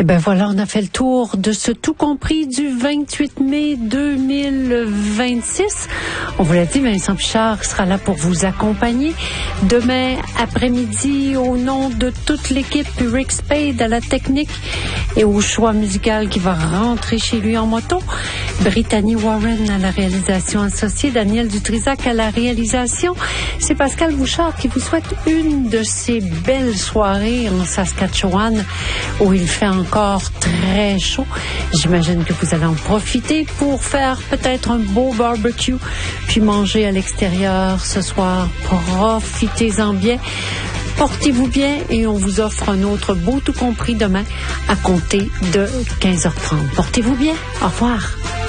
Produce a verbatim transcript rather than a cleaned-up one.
Et ben voilà, on a fait le tour de ce tout compris du vingt-huit mai deux mille vingt-six. On vous l'a dit, Vincent Pichard sera là pour vous accompagner. Demain après-midi, au nom de toute l'équipe, Rick Spade à la technique et au choix musical qui va rentrer chez lui en moto. Brittany Warren à la réalisation associée, Daniel Dutrisac à la réalisation. C'est Pascal Bouchard qui vous souhaite une de ces belles soirées en Saskatchewan où il fait encore très chaud. J'imagine que vous allez en profiter pour faire peut-être un beau barbecue puis manger à l'extérieur ce soir. Profitez-en bien. Portez-vous bien et on vous offre un autre beau tout compris demain à compter de quinze heures trente. Portez-vous bien. Au revoir.